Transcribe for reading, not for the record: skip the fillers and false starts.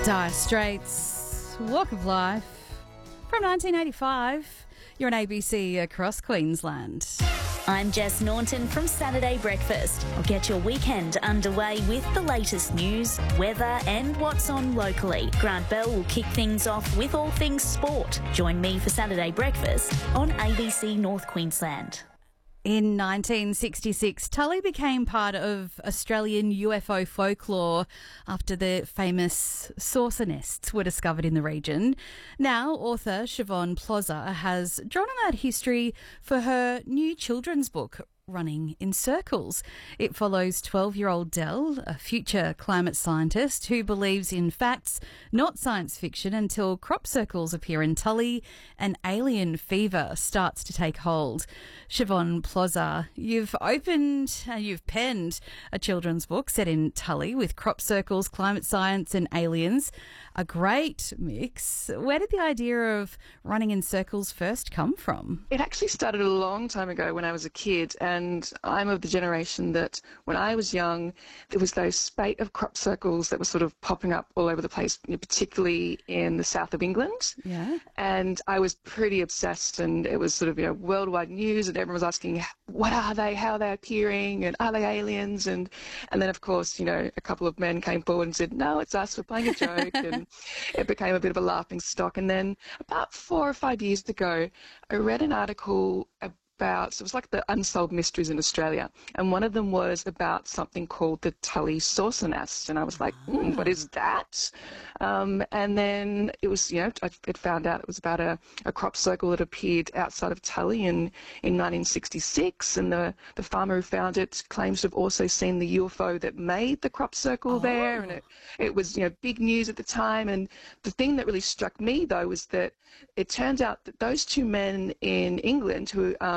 Dire Straits, Walk of Life from 1985. You're on ABC across Queensland. I'm Jess Naunton from Saturday Breakfast. I'll get your weekend underway with the latest news, weather and what's on locally. Grant Bell will kick things off with all things sport. Join me for Saturday Breakfast on ABC North Queensland. In 1966, Tully became part of Australian UFO folklore after the famous saucer nests were discovered in the region. Now, author Siobhan Plozza has drawn on that history for her new children's book, Running in Circles. It follows 12-year-old Dell, a future climate scientist who believes in facts, not science fiction, until crop circles appear in Tully and alien fever starts to take hold. Siobhan Plozza, you've penned a children's book set in Tully with crop circles, climate science and aliens. A great mix. Where did the idea of Running in Circles first come from? It actually started a long time ago when I was a kid, and I'm of the generation that when I was young, there was those spate of crop circles that were sort of popping up all over the place, particularly in the south of England. Yeah. And I was pretty obsessed, and it was sort of, worldwide news, and everyone was asking, what are they, how are they appearing, and are they aliens? And then, of course, a couple of men came forward and said, no, it's us, we're playing a joke, and it became a bit of a laughing stock. And then about 4 or 5 years ago, I read an article about, so it was like the unsolved mysteries in Australia, and one of them was about something called the Tully saucer nest, and I was like, what is that? And then it was, I found out it was about a crop circle that appeared outside of Tully in 1966, and the farmer who found it claims to have also seen the UFO that made the crop circle there, and it was, big news at the time. And the thing that really struck me, though, was that it turns out that those two men in England who